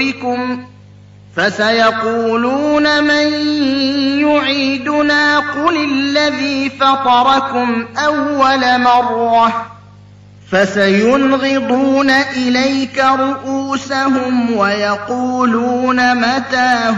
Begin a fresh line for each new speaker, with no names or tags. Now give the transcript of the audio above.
ظهوركم فسيقولون من يعيدنا قل الذي فطركم أول مرة فسينغضون إليك رؤوسهم ويقولون متى